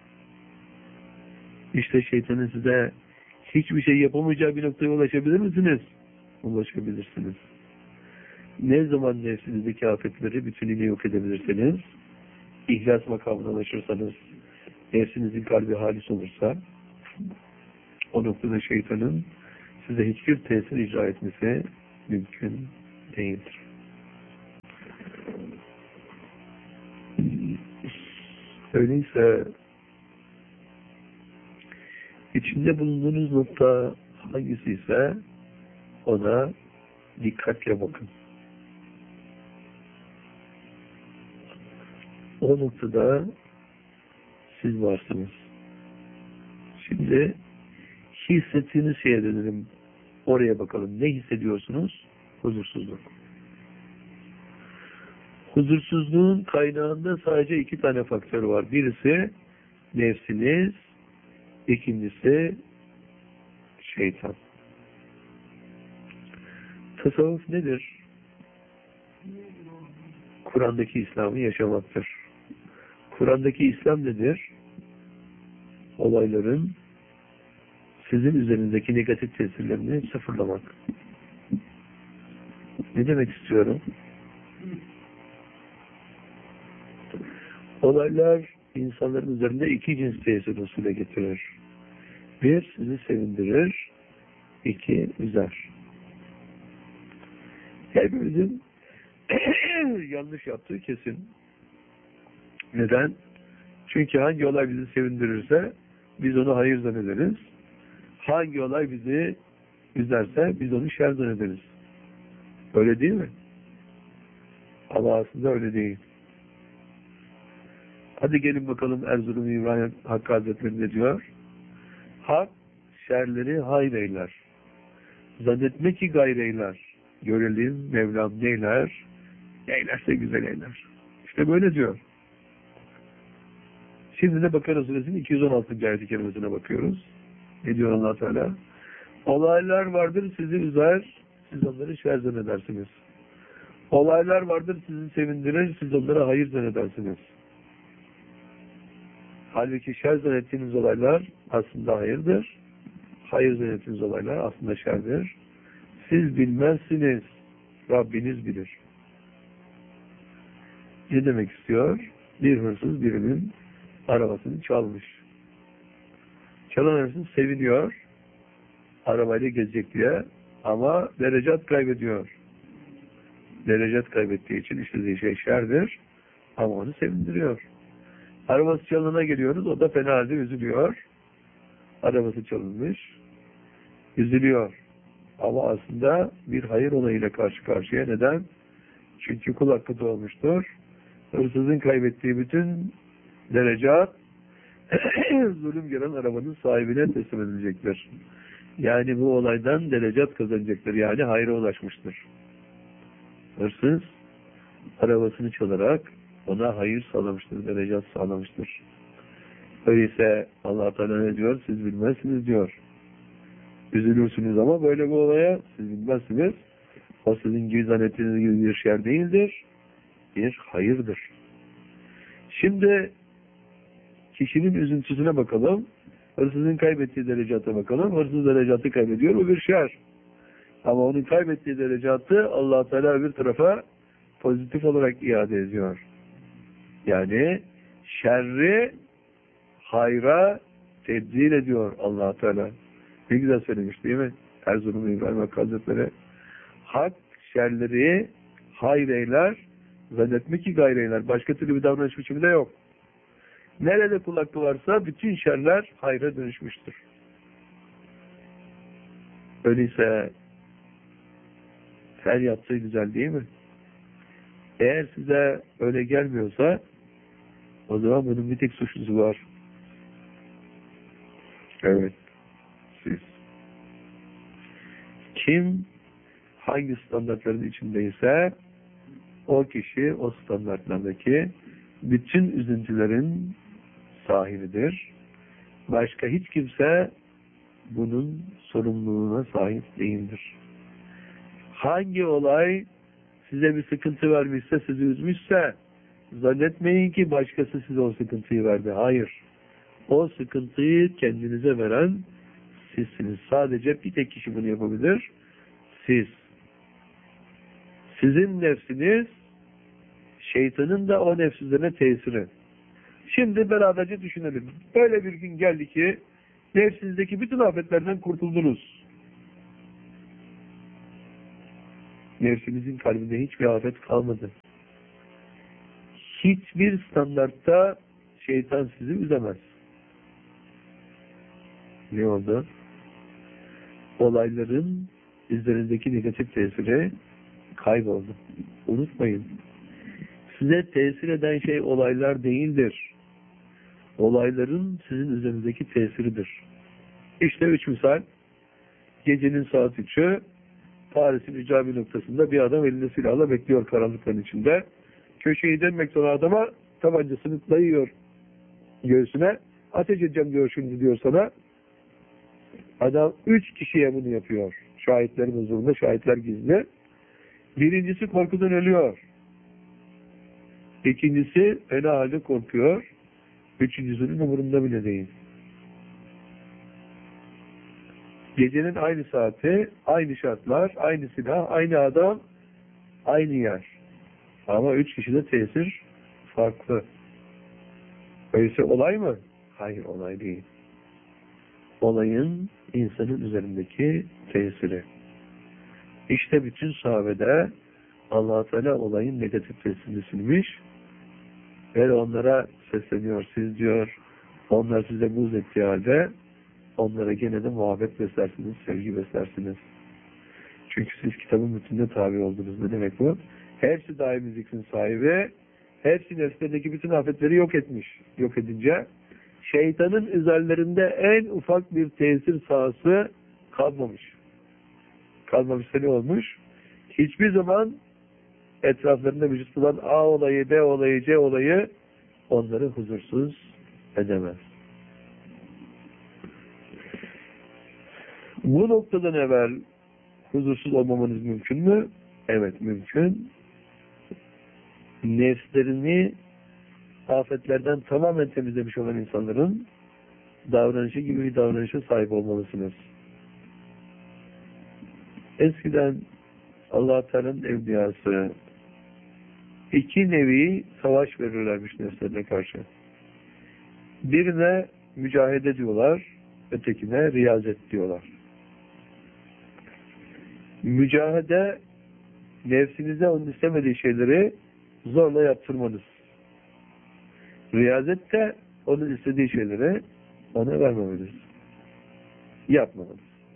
İşte şeytanın size hiçbir şey yapamayacağı bir noktaya ulaşabilir misiniz? Ulaşabilirsiniz. Ne zaman nefsinizdeki afetleri bütünüyle yok edebilirseniz, ihlas makamına ulaşırsanız, nefsinizin kalbi halis olursa, o noktada şeytanın size hiçbir tesir icra etmesi mümkün değildir. Öyleyse içinde bulunduğunuz nokta hangisi ise ona dikkatle bakın. O noktada siz varsınız. Şimdi hissettiğiniz şeye dönelim. Oraya bakalım. Ne hissediyorsunuz? Huzursuzluk. Huzursuzluğun kaynağında sadece iki tane faktör var. Birisi nefsiniz, ikincisi şeytan. Tasavvuf nedir? Kur'an'daki İslam'ı yaşamaktır. Kur'an'daki İslam nedir? Olayların sizin üzerindeki negatif tesirlerini sıfırlamak. Ne demek istiyorum? Olaylar insanların üzerinde iki cins tesir usulü getirir. Bir, sizi sevindirir. İki, üzer. Hepimizin yanlış yaptığı kesin. Neden? Çünkü hangi olay bizi sevindirirse biz onu hayır zannederiz. Hangi olay bizi üzerse biz onu şer zannederiz. Öyle değil mi? Ama aslında öyle değil. Hadi gelin bakalım Erzurum İbrahim Hakkı Hazretleri ne diyor? Hak şerleri hayır eyler. Zannetme ki gayreyler. Görelim Mevlam neyler? Neylerse güzel eyler. İşte böyle diyor. Şimdi de Bakara Suresinin iki yüz on altıncı ayet-i kerimesine bakıyoruz. Ne diyor Allah Teala? Olaylar vardır sizi üzer, siz onları şer zannedersiniz. Olaylar vardır sizi sevindirir, siz onlara hayır zannedersiniz. Halbuki şer zannettiğiniz olaylar aslında hayırdır. Hayır zannettiğiniz olaylar aslında şerdir. Siz bilmezsiniz. Rabbiniz bilir. Ne demek istiyor? Bir hırsız birinin arabasını çalmış. Çalan hırsız seviniyor. Arabayla gezecek diye. Ama derecat kaybediyor. Derecat kaybettiği için işlediği şey şerdir. Ama onu sevindiriyor. Arabası çalınana geliyoruz. O da fena halde üzülüyor. Arabası çalınmış. Üzülüyor. Ama aslında bir hayır olayıyla karşı karşıya. Neden? Çünkü kul hakkı doğmuştur. Hırsızın kaybettiği bütün derecat zulüm gören arabanın sahibine teslim edilecektir. Yani bu olaydan derecat kazanacaktır. Yani hayra ulaşmıştır. Hırsız arabasını çalarak ona hayır sağlamıştır, derecat sağlamıştır. Öyleyse Allah Teala ne diyor? Siz bilmezsiniz diyor. Üzülürsünüz ama böyle bir olaya siz bilmezsiniz. O sizin gibi zannettiğiniz gibi bir şer değildir. Bir hayırdır. Şimdi kişinin üzüntüsüne bakalım. Hırsızın kaybettiği derecata bakalım. Hırsız derecatı kaybediyor. Bu bir şer. Ama onun kaybettiği derecatı Allah Teala öbür tarafa pozitif olarak iade ediyor. Yani şerri hayra tebdil ediyor Allah Teala. Ne güzel söylemiş değil mi? Erzurum İbrahim Hakkı Hazretleri. Hak şerleri hayır eyler, zannetme ki gayrı eyler. Başka türlü bir davranış biçimi de yok. Nerede kul hakkı varsa bütün şerler hayra dönüşmüştür. Öyleyse her yaptığı güzel değil mi? Eğer size öyle gelmiyorsa o zaman bunun bir tek suçlusu var. Evet. Siz. Kim hangi standartların içindeyse o kişi o standartlardaki bütün üzüntülerin sahibidir. Başka hiç kimse bunun sorumluluğuna sahip değildir. Hangi olay size bir sıkıntı vermişse, sizi üzmüşse zannetmeyin ki başkası size o sıkıntıyı verdi. Hayır. O sıkıntıyı kendinize veren sizsiniz. Sadece bir tek kişi bunu yapabilir. Siz. Sizin nefsiniz şeytanın da o nefs üzerine tesiri. Şimdi beraberce düşünelim. Böyle bir gün geldi ki nefsinizdeki bütün afetlerden kurtuldunuz. Nefsinizin kalbinde hiçbir afet kalmadı. Hiçbir standartta şeytan sizi üzemez. Ne oldu? Olayların üzerindeki negatif tesiri kayboldu. Unutmayın. Size tesir eden şey olaylar değildir. Olayların sizin üzerindeki tesiridir. İşte üç misal. Gecenin saat üçü Paris'in ücrabi noktasında bir adam elinde silahla bekliyor karanlıkların içinde. Köşeyi dönmekte olan adama tabancasını dayıyor göğsüne. Ateş edeceğim diyor şimdi diyor sana. Adam üç kişiye bunu yapıyor. Şahitlerin huzurunda, şahitler gizli. Birincisi korkudan ölüyor. İkincisi fena halde korkuyor. Üçüncüsünün umurunda bile değil. Gecenin aynı saati, aynı şartlar, aynı silah, aynı adam, aynı yer. Ama üç kişide tesir farklı. Öyleyse olay mı? Hayır, olay değil. Olayın insanın üzerindeki tesiri. İşte bütün sahabede Allah-u Teala olayın negatif tesirini silmiş ve onlara sesleniyor. Siz diyor, onlar size buz ettiği halde onlara gene de muhabbet beslersiniz, sevgi beslersiniz. Çünkü siz kitabın bütününe tabi oldunuz. Ne demek bu? Hepsi daimi zikrin sahibi, hepsi nefslerindeki bütün afetleri yok etmiş. Yok edince şeytanın üzerlerinde en ufak bir tesir sahası kalmamış. Kalmamışsa ne olmuş? Hiçbir zaman etraflarında mevcut olan A olayı, B olayı, C olayı onları huzursuz edemez. Bu noktadan evvel huzursuz olmamanız mümkün mü? Evet, mümkün. Nefslerini afetlerden tamamen temizlemiş olan insanların davranışı gibi bir davranışa sahip olmalısınız. Eskiden Allah-u Teala'nın evliyası iki nevi savaş verirlermiş nefslerine karşı. Birine mücahede diyorlar, ötekine riyazet diyorlar. Mücahede, nefsinize onun istemediği şeyleri zorla yaptırmanız. Riyazet de onun istediği şeyleri ona vermemeniz. Yapmamanız.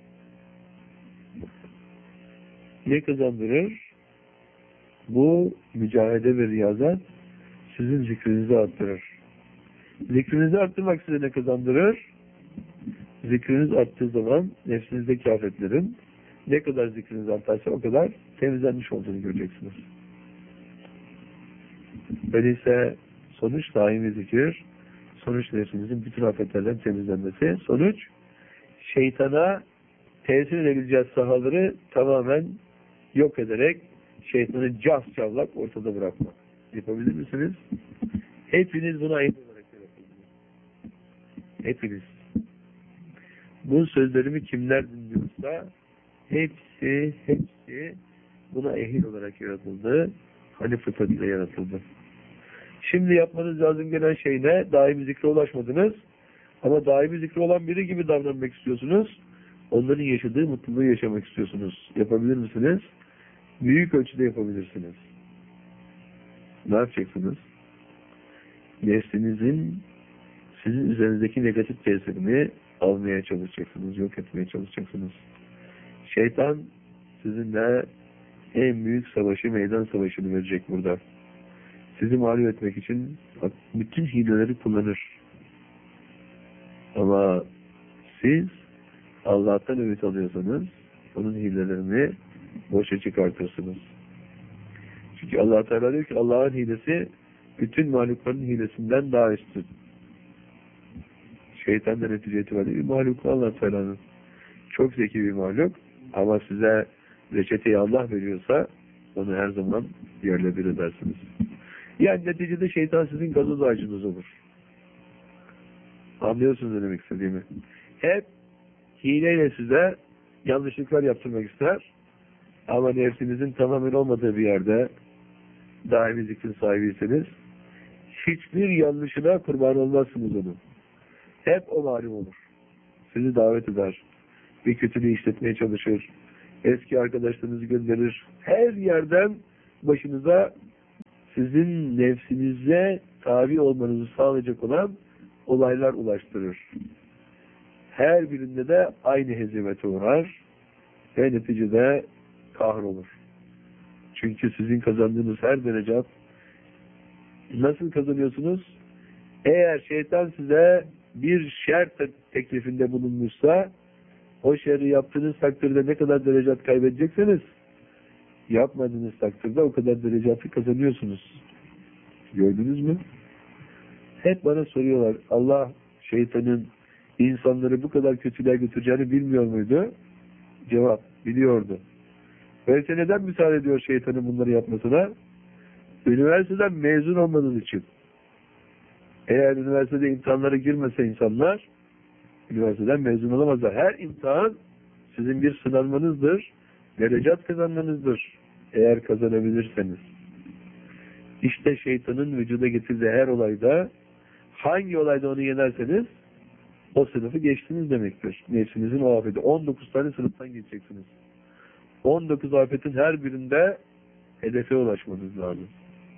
Ne kazandırır? Bu mücahede ve riyazet sizin zikrinizi arttırır. Zikrinizi arttırmak size ne kazandırır? Zikriniz arttığı zaman nefsinizdeki afetlerin ne kadar zikriniz artarsa o kadar temizlenmiş olduğunu göreceksiniz. Öyleyse sonuç daimi zikir, sonuç nefsinizin bütün afetlerden temizlenmesi, sonuç şeytana tesir edebileceği sahaları tamamen yok ederek şeytanı cas çavlak ortada bırakmak. Yapabilir misiniz? Hepiniz buna ehil olarak yaratıldınız. Hepiniz. Bu sözlerimi kimler dinliyorsa hepsi, hepsi buna ehil olarak yaratıldı. Hani fıtratıyla yaratıldı. Şimdi yapmanız lazım gelen şey ne? Daimi zikre ulaşmadınız. Ama daimi zikre olan biri gibi davranmak istiyorsunuz. Onların yaşadığı mutluluğu yaşamak istiyorsunuz. Yapabilir misiniz? Büyük ölçüde yapabilirsiniz. Ne yapacaksınız? Nefsinizin sizin üzerinizdeki negatif tesirini almaya çalışacaksınız, yok etmeye çalışacaksınız. Şeytan sizinle en büyük savaşı, meydan savaşını verecek burada. Sizi mağlup etmek için bütün hileleri kullanır. Ama siz Allah'tan ümit alıyorsanız onun hilelerini boşa çıkartırsınız. Çünkü Allah Teala diyor ki Allah'ın hilesi bütün mahlukların hilesinden daha üstün. Şeytan da netice itibariyle bir mahluk Allah Teala'nın. Çok zeki bir mahluk ama size reçeteyi Allah veriyorsa onu her zaman yerle bir edersiniz. Yani neticede şeytan sizin gazoz ağacınız olur. Anlıyorsunuz ne demek istediğimi? Hep hileyle size yanlışlıklar yaptırmak ister. Ama nefsinizin tamamen olmadığı bir yerde daimi zikrin sahibiyseniz hiçbir yanlışına kurban olmazsınız onun. Hep o malum olur. Sizi davet eder. Bir kötülüğü işletmeye çalışır. Eski arkadaşlarınızı gönderir. Her yerden başınıza sizin nefsinize tabi olmanızı sağlayacak olan olaylar ulaştırır. Her birinde de aynı hezimete uğrar ve neticede kahrolur. Çünkü sizin kazandığınız her derecat nasıl kazanıyorsunuz? Eğer şeytan size bir şer teklifinde bulunmuşsa o şerri yaptığınız takdirde ne kadar derecat kaybedecekseniz yapmadığınız takdirde o kadar derecatı kazanıyorsunuz. Gördünüz mü? Hep bana soruyorlar, Allah şeytanın insanları bu kadar kötülüğe götüreceğini bilmiyor muydu? Cevap, biliyordu. Öyleyse neden müsaade ediyor şeytanın bunları yapmasına? Üniversiteden mezun olmanız için. Eğer üniversitede imtihanlara girmese insanlar, üniversiteden mezun olamazlar. Her imtihan sizin bir sınanmanızdır, derecat kazanmanızdır. Eğer kazanabilirseniz. İşte şeytanın vücuda getirdiği her olayda, hangi olayda onu yenerseniz, o sınıfı geçtiniz demektir. Nefsinizin o afeti. on dokuz tane sınıftan geçeceksiniz. on dokuz afetin her birinde hedefe ulaşmanız lazım.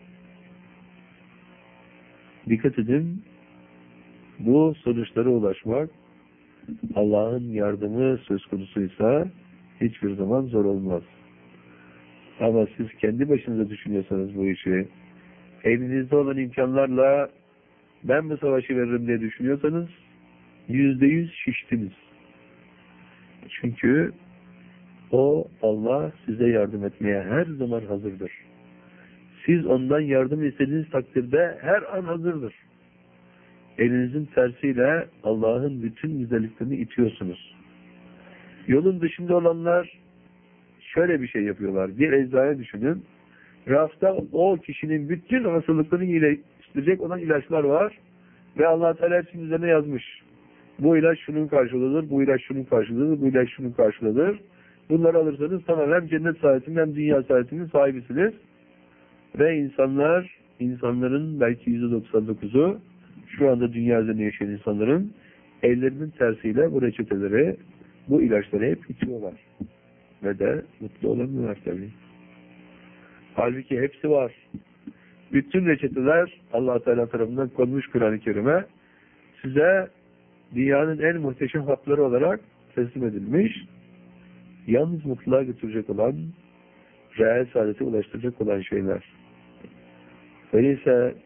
Dikkat edin, bu sonuçlara ulaşmak Allah'ın yardımı söz konusuysa hiçbir zaman zor olmaz. Ama siz kendi başınıza düşünüyorsanız bu işi, elinizde olan imkanlarla ben bu savaşı veririm diye düşünüyorsanız yüzde yüz şiştiniz. Çünkü o Allah size yardım etmeye her zaman hazırdır. Siz ondan yardım istediğiniz takdirde her an hazırdır. Elinizin tersiyle Allah'ın bütün güzelliklerini itiyorsunuz. Yolun dışında olanlar şöyle bir şey yapıyorlar. Bir eczane düşünün. Rafta o kişinin bütün hastalıklarını iyileştirecek olan ilaçlar var. Ve Allah Teala hepsinin üzerine yazmış. Bu ilaç şunun karşılığıdır, bu ilaç şunun karşılığıdır, bu ilaç şunun karşılığıdır. Bunları alırsanız tamam hem cennet sahibinin hem dünya sahibinin sahibisiniz. Ve insanlar, insanların belki yüzde doksan dokuzu şu anda dünya üzerinde yaşayan insanların ellerinin tersiyle bu reçeteleri, bu ilaçları hep içiyorlar. Ve de mutlu olamıyorlar tabii. Halbuki hepsi var. Bütün reçeteler Allah Teala tarafından konmuş Kur'an-ı Kerim'e size dünyanın en muhteşem hapları olarak teslim edilmiş. Yalnız mutluluğa götürecek olan, reel saadete ulaştıracak olan şeyler. Öyleyse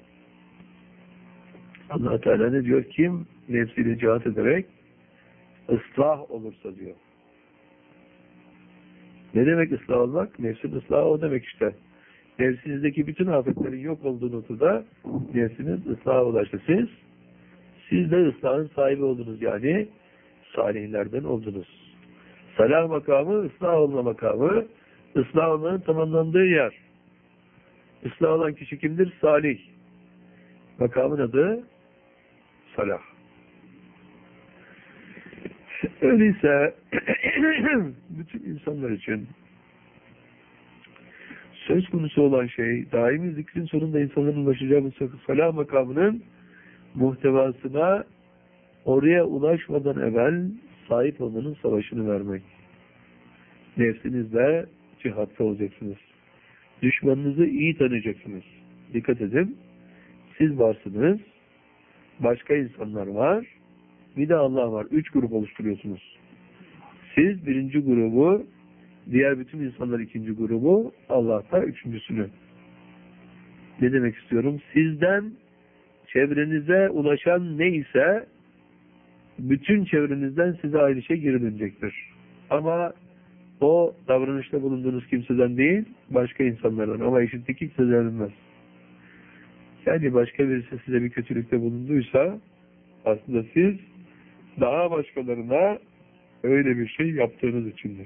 Allah Teala ne diyor? Kim nefsiyle cihat ederek ıslah olursa diyor. Ne demek ıslah olmak? Nefsin ıslahı o demek işte. Nefsinizdeki bütün afetlerin yok olduğu noktada nefsiniz ıslaha ulaştı. Siz, siz de ıslahın sahibi oldunuz yani salihlerden oldunuz. Salah makamı, ıslah olma makamı, ıslah olmanın tamamlandığı yer. Islah olan kişi kimdir? Salih. Makamın adı salah. Öyleyse bütün insanlar için söz konusu olan şey, daimi zikrin sonunda insanların ulaşacağı bu salah makamının muhtevasına oraya ulaşmadan evvel sahip olmanın savaşını vermek. Nefsinizle cihatta olacaksınız. Düşmanınızı iyi tanıyacaksınız. Dikkat edin. Siz varsınız. Başka insanlar var. Bir de Allah var. Üç grup oluşturuyorsunuz. Siz birinci grubu, diğer bütün insanlar ikinci grubu, Allah da üçüncüsünü. Ne demek istiyorum? Sizden çevrenize ulaşan neyse bütün çevrenizden size aynı şey geri dönecektir. Ama o davranışta bulunduğunuz kimseden değil, başka insanlardan. Ama eşitlik kimse verilmez. Yani başka birisi size bir kötülükte bulunduysa aslında siz daha başkalarına öyle bir şey yaptığınız içindir.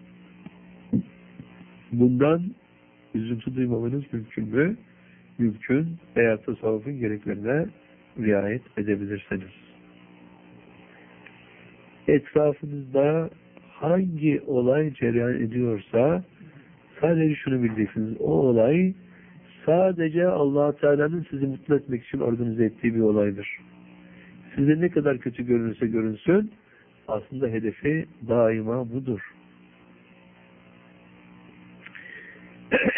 Bundan üzüntü duymamanız mümkün mü? Mümkün. Eğer tasavvufun gereklerine riayet edebilirseniz. Etrafınızda hangi olay cereyan ediyorsa sadece şunu bileceksiniz. O olay sadece Allah Teala'nın sizi mutlu etmek için organize ettiği bir olaydır. Size ne kadar kötü görünürse görünsün aslında hedefi daima budur.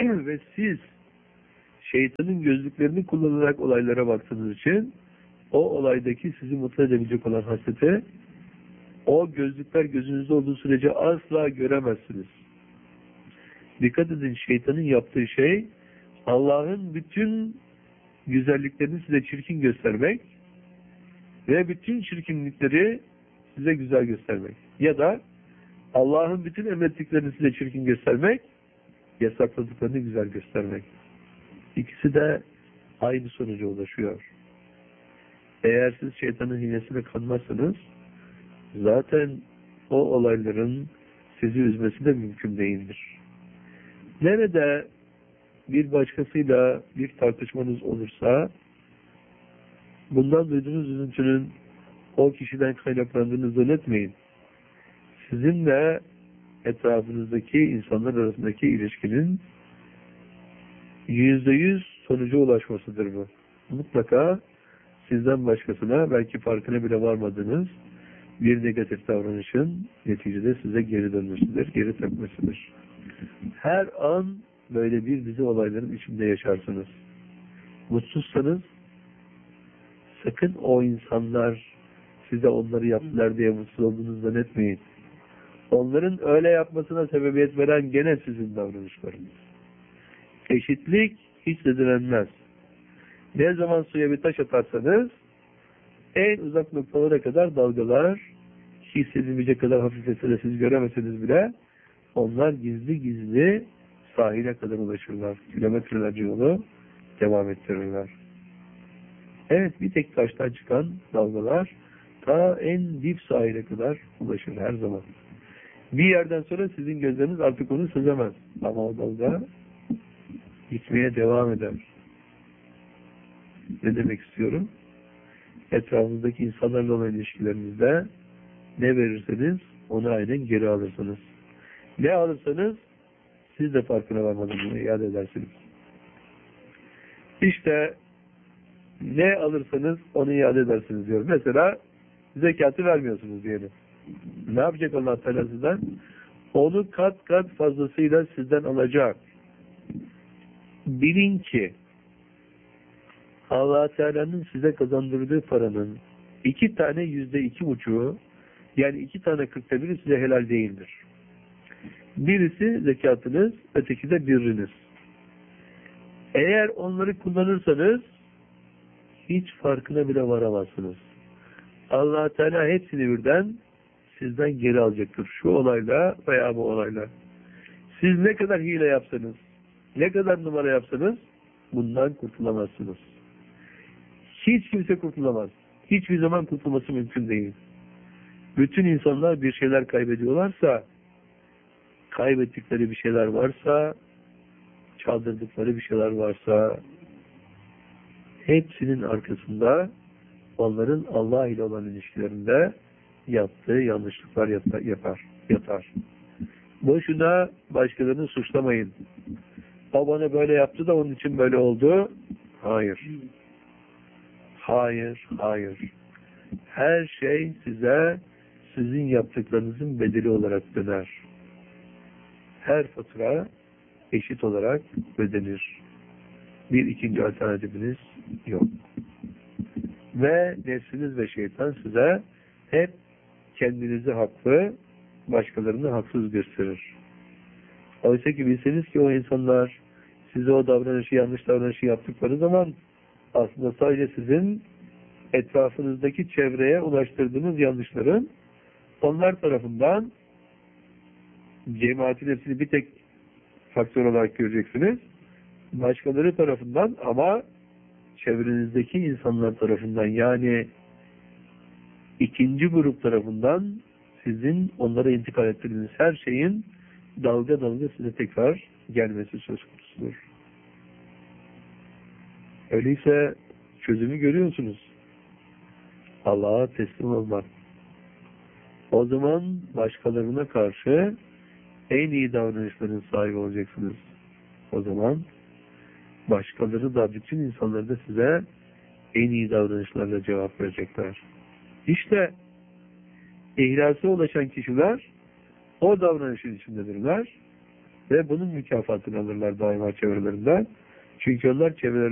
Ve siz şeytanın gözlüklerini kullanarak olaylara baktığınız için o olaydaki sizi mutlu edebilecek olan hasreti o gözlükler gözünüzde olduğu sürece asla göremezsiniz. Dikkat edin, şeytanın yaptığı şey Allah'ın bütün güzelliklerini size çirkin göstermek ve bütün çirkinlikleri size güzel göstermek. Ya da Allah'ın bütün emrettiklerini size çirkin göstermek, yasakladıklarını güzel göstermek. İkisi de aynı sonuca ulaşıyor. Eğer siz şeytanın hilesine kanmazsanız zaten o olayların sizi üzmesi de mümkün değildir. Nerede bir başkasıyla bir tartışmanız olursa bundan duyduğunuz üzüntünün o kişiden kaynaklandığını zannetmeyin. Sizinle etrafınızdaki insanlar arasındaki ilişkinin yüzde yüz sonuca ulaşmasıdır bu. Mutlaka sizden başkasına belki farkına bile varmadığınız bir negatif davranışın neticede size geri dönmesidir, geri tepmesidir. Her an böyle bir dizi olayların içinde yaşarsınız. Mutsuzsanız sakın o insanlar size onları yaptılar diye mutsuz olduğunuzu zannetmeyin. Onların öyle yapmasına sebebiyet veren gene sizin davranışlarınız. Eşitlik hiç de direnmez. Ne zaman suya bir taş atarsanız en uzak noktalara kadar dalgalar hissedilmeyecek kadar hafiflese de siz göremeseniz bile onlar gizli gizli sahile kadar ulaşırlar. Kilometrelerce yolu devam ettirirler. Evet, bir tek taştan çıkan dalgalar ta en dip sahile kadar ulaşır her zaman. Bir yerden sonra sizin gözleriniz artık onu sezemez. Ama o dalga gitmeye devam eder. Ne demek istiyorum? Etrafınızdaki insanlarla olan ilişkilerinizde ne verirseniz onu aynen geri alırsınız. Ne alırsanız siz de farkına varmadan bunu iade edersiniz. İşte ne alırsanız onu iade edersiniz diyor. Mesela zekatı vermiyorsunuz diyelim. Ne yapacak Allah Teala sizden? Onu kat kat fazlasıyla sizden alacak. Bilin ki Allah Teala'nın size kazandırdığı paranın iki tane yüzde iki buçuğu, yani iki tane kırkta biri size helal değildir. Birisi zekatınız, öteki de birriniz. Eğer onları kullanırsanız hiç farkına bile varamazsınız. Allah Teala hepsini birden sizden geri alacaktır. Şu olayla veya bu olayla. Siz ne kadar hile yapsanız, ne kadar numara yapsanız bundan kurtulamazsınız. Hiç kimse kurtulamaz. Hiçbir zaman kurtulması mümkün değil. Bütün insanlar bir şeyler kaybediyorlarsa, kaybettikleri bir şeyler varsa, çaldırdıkları bir şeyler varsa, hepsinin arkasında onların Allah ile olan ilişkilerinde yaptığı yanlışlıklar yapar, yatar. Boşuna başkalarını suçlamayın. O bana böyle yaptı da onun için böyle oldu. Hayır. Hayır, hayır. Her şey size sizin yaptıklarınızın bedeli olarak döner. Her fatura eşit olarak ödenir. Bir ikinci alternatifiniz yok. Ve nefsiniz ve şeytan size hep kendinizi haklı, başkalarını haksız gösterir. Oysa ki bilseniz ki o insanlar size o davranışı, yanlış davranışı yaptıkları zaman aslında sadece sizin etrafınızdaki çevreye ulaştırdığınız yanlışların onlar tarafından cemaatin hepsini bir tek faktör olarak göreceksiniz. Başkaları tarafından ama çevrenizdeki insanlar tarafından, yani ikinci grup tarafından sizin onlara intikal ettirdiğiniz her şeyin dalga dalga size tekrar gelmesi söz konusudur. Öyleyse çözümü görüyorsunuz. Allah'a teslim olmak. O zaman başkalarına karşı en iyi davranışların sahibi olacaksınız. O zaman başkaları da, bütün insanlar da size en iyi davranışlarla cevap verecekler. İşte ihlasa ulaşan kişiler o davranışın içindedirler. Ve bunun mükafatını alırlar daima çevrelerinden. Çünkü onlar çevrelerinde